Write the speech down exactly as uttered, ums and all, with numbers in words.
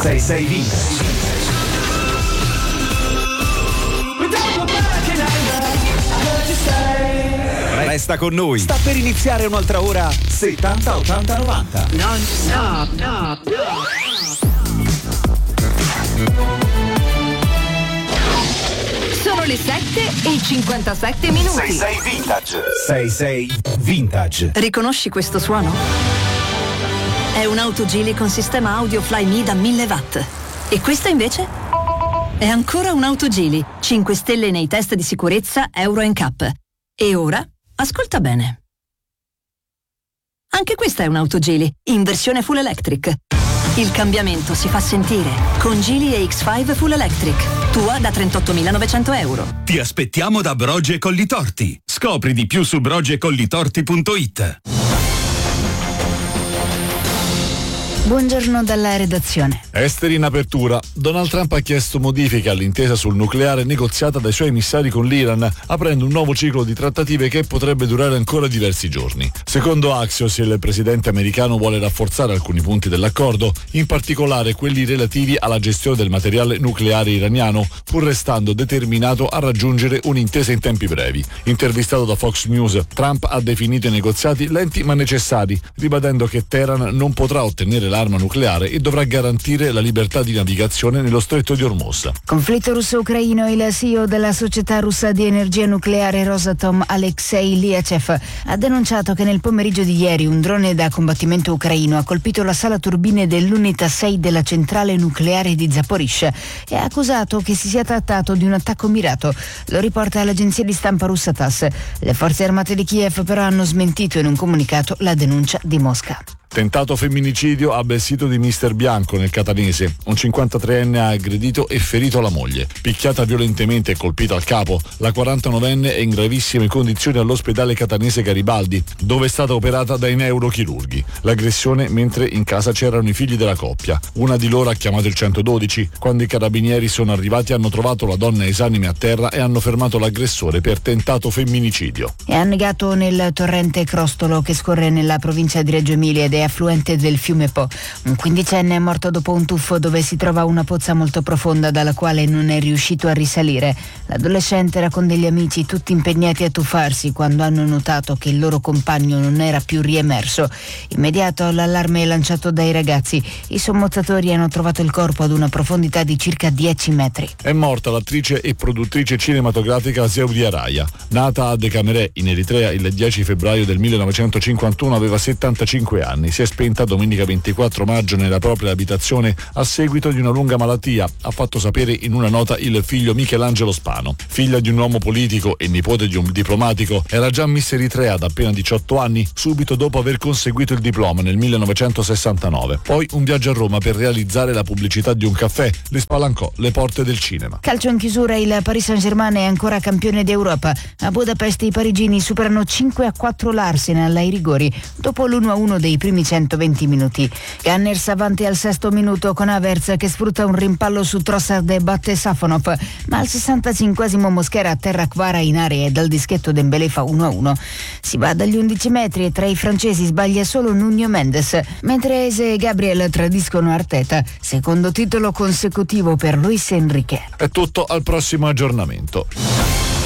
sei sei Vintage. Resta con noi. Sta per iniziare un'altra ora settanta ottanta novanta. Non stop, no, no. Sono le sette e cinquantasette minuti. sei sei Vintage. sei sei Vintage. Riconosci questo suono? È un'auto Geely con sistema audio Flyme da mille watt. E questa invece? È ancora un'auto Geely, cinque stelle nei test di sicurezza Euro N C A P. E ora, ascolta bene. Anche questa è un'auto Geely, in versione full electric. Il cambiamento si fa sentire con Geely E X cinque Full Electric, tua da trentottomilanovecento euro. Ti aspettiamo da Brogi e Collitorti. Scopri di più su brogi e collitorti punto it. Buongiorno dalla redazione. Esteri in apertura. Donald Trump ha chiesto modifiche all'intesa sul nucleare negoziata dai suoi emissari con l'Iran, aprendo un nuovo ciclo di trattative che potrebbe durare ancora diversi giorni. Secondo Axios, il presidente americano vuole rafforzare alcuni punti dell'accordo, in particolare quelli relativi alla gestione del materiale nucleare iraniano, pur restando determinato a raggiungere un'intesa in tempi brevi. Intervistato da Fox News, Trump ha definito i negoziati lenti ma necessari, ribadendo che Teheran non potrà ottenere l'arma nucleare e dovrà garantire la libertà di navigazione nello stretto di Ormuz. Conflitto russo-ucraino. Il C E O della società russa di energia nucleare Rosatom, Alexei Liachev, ha denunciato che nel pomeriggio di ieri un drone da combattimento ucraino ha colpito la sala turbine dell'unità sei della centrale nucleare di Zaporizhzhia e ha accusato che si sia trattato di un attacco mirato. Lo riporta l'agenzia di stampa russa TASS. Le forze armate di Kiev però hanno smentito in un comunicato la denuncia di Mosca. Tentato femminicidio a bel sito di Mister Bianco nel Catanese. Un cinquantatreenne ha aggredito e ferito la moglie. Picchiata violentemente e colpita al capo, la quarantanovenne è in gravissime condizioni all'ospedale catanese Garibaldi, dove è stata operata dai neurochirurghi. L'aggressione mentre in casa c'erano i figli della coppia. Una di loro ha chiamato il centododici. Quando i carabinieri sono arrivati hanno trovato la donna esanime a terra e hanno fermato l'aggressore per tentato femminicidio. È annegato nel torrente Crostolo che scorre nella provincia di Reggio Emilia ed è affluente del fiume Po. Un quindicenne è morto dopo un tuffo dove si trova una pozza molto profonda dalla quale non è riuscito a risalire. L'adolescente era con degli amici tutti impegnati a tuffarsi quando hanno notato che il loro compagno non era più riemerso. Immediato l'allarme è lanciato dai ragazzi. I sommozzatori hanno trovato il corpo ad una profondità di circa dieci metri. È morta l'attrice e produttrice cinematografica Zeudia Raya. Nata a Decamerè in Eritrea il dieci febbraio del millenovecentocinquantuno, aveva settantacinque anni. Si è spenta domenica ventiquattro maggio nella propria abitazione a seguito di una lunga malattia, ha fatto sapere in una nota il figlio Michelangelo Spano. Figlia di un uomo politico e nipote di un diplomatico, era già Miss Eritrea da appena diciotto anni, subito dopo aver conseguito il diploma nel millenovecentosessantanove. Poi un viaggio a Roma per realizzare la pubblicità di un caffè le spalancò le porte del cinema. Calcio in chiusura, il Paris Saint-Germain è ancora campione d'Europa. A Budapest i parigini superano cinque a quattro l'Arsenal ai rigori, dopo l'uno a uno dei primi centoventi minuti. Gunners avanti al sesto minuto con Havertz che sfrutta un rimpallo su Trossard e batte Safonov, ma al sessantacinquesimo Mosquera atterra Kvara in area e dal dischetto Dembélé fa uno a uno. Si va dagli undici metri e tra i francesi sbaglia solo Nuno Mendes, mentre Eze e Gabriel tradiscono Arteta. Secondo titolo consecutivo per Luis Enrique. È tutto, al prossimo aggiornamento.